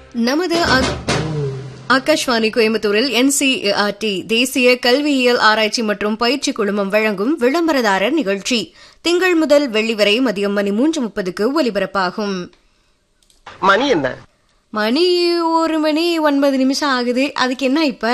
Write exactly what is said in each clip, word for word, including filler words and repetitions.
நமது ஆகாஷ்வாணி கோயம்புத்தூரில் என்சிஇஆர்டி தேசிய கல்வியியல் ஆராய்ச்சி மற்றும் பயிற்சி குழுமம் வழங்கும் விளம்பரதாரர் நிகழ்ச்சி திங்கள் முதல் வெள்ளி வரை மதியம் மணி மூன்று முப்பதுக்கு ஒலிபரப்பாகும். மணி என்ன? மணி ஒரு மணி ஒன்பது நிமிஷம் ஆகுது. அதுக்கு என்ன இப்ப?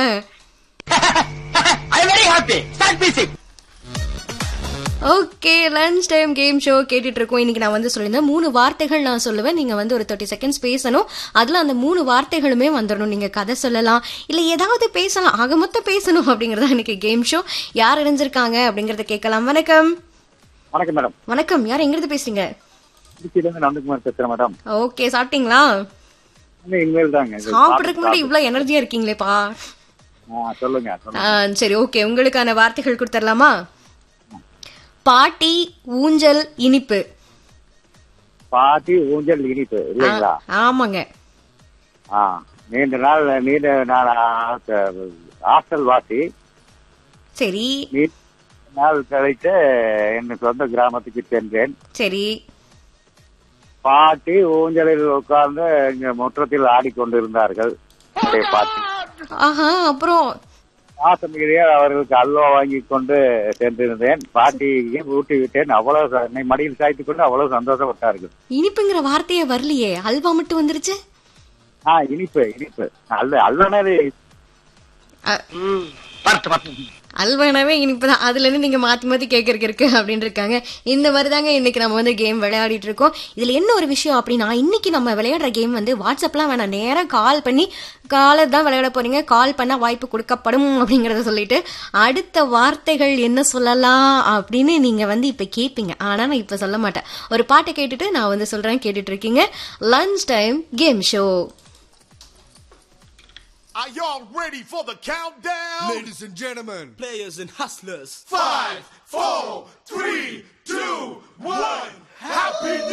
Okay, lunch time game show கேட்டுட்டு இருக்கோம். இன்னைக்கு நான் வந்து சொல்லியிருந்தேன் மூணு வார்த்தைகள் நான் சொல்லுவேன். நீங்க வந்து ஒரு தேர்ட்டி செகண்ட்ஸ் பேசணும். அதுல அந்த மூணு வார்த்தைகளுமே வந்துடணும். நீங்க கதை சொல்லலாம், இல்ல ஏதாவது பேசலாம், ஆக மொத்தம் பேசணும் அப்படிங்கறத இன்னைக்கு கேம் ஷோ. யார் இணைஞ்சிருக்காங்க அப்படிங்கறத கேட்கலாம். வணக்கம். வணக்கம் மேடம். வணக்கம். யார் எங்கிருந்து பேசுறீங்க? நந்தகுமார் பேசுறேன் மேடம். ஓகே, சாப்பிட்டீங்களா? இனிமேல் தாங்க. சாப்பிடுறதுக்கு முன்னாடி இவ்வளவு எனர்ஜியா இருக்கீங்களேப்பா. சொல்லுங்க. சரி, ஓகே, உங்களுக்கான வார்த்தைகள் கொடுத்துடலாமா? பாட்டி, ஊஞ்சல், இனிப்பு. பாட்டி, ஊஞ்சல், இனிப்பு இல்லைங்களா? ஆமாங்க. நீண்ட நாள் நீண்ட நாள் ஹாஸ்டல் வாசி. சரி. நாள் கழித்து என் சொந்த கிராமத்துக்கு சென்றேன். சரி. பாட்டி ஊஞ்சலில் உட்கார்ந்து இங்க முற்றத்தில் ஆடிக்கொண்டிருந்தார்கள். பாட்டி. ஆஹா, அப்புறம் வாசமிலேயே அவர்களுக்கு அல்வா வாங்கி கொண்டு சென்றிருந்தேன். பாட்டியை ஊட்டி விட்டேன். அவ்வளவு மடியில் சாய்த்து கொண்டு அவ்வளவு சந்தோஷப்பட்டார்கள். இனிப்புங்கிற வார்த்தையே வரலையே, அல்வா மட்டும் வந்துருச்சு. ஆஹ் இனிப்பு இனிப்பு அல்வா அல்வானே அல்வானாவே இனிப்புதான். அதுல இருந்து நீங்க மாத்தி மாத்தி கேட்கறதுக்கு இருக்கு அப்படின்னு இருக்காங்க. இந்த மாதிரி தாங்க இன்னைக்கு நம்ம வந்து கேம் விளையாடிட்டு இருக்கோம். இதுல என்ன ஒரு விஷயம் அப்படின்னா, இன்னைக்கு நம்ம விளையாடுற கேம் வந்து வாட்ஸ்அப்லாம் வேணாம், நேரம் கால் பண்ணி காலை தான் விளையாட போறீங்க. கால் பண்ண வாய்ப்பு கொடுக்கப்படும் அப்படிங்கறத சொல்லிட்டு அடுத்த வார்த்தைகள் என்ன சொல்லலாம் அப்படின்னு நீங்க வந்து இப்ப கேட்பீங்க. ஆனா நான் இப்ப சொல்ல மாட்டேன். ஒரு பாட்டை கேட்டுட்டு நான் வந்து சொல்றேன். கேட்டுட்டு இருக்கீங்க lunch time game show. Are y'all ready for the countdown? Ladies and gentlemen, players and hustlers. Five, four, three, two, one. Happy